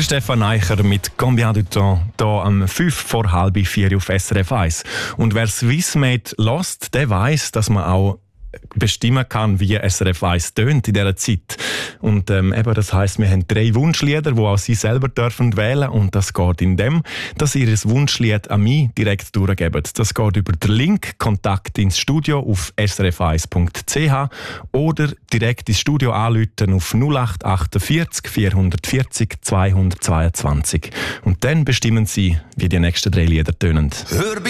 Der Stefan Eicher mit «Combien de temps» hier am 5 vor halb 4 auf SRF 1. Und wer Swissmade hört, der weiss, dass man auch bestimmen kann, wie SRF 1 tönt in dieser Zeit. Und eben, das heisst, wir haben 3 Wunschlieder, die auch Sie selber dürfen wählen. Und das geht in dem, dass Sie Ihr Wunschlied an mich direkt durchgeben. Das geht über den Link «Kontakt ins Studio» auf srf1.ch oder direkt ins Studio anrufen auf 0848 440 222. Und dann bestimmen Sie, wie die nächsten 3 Lieder tönen.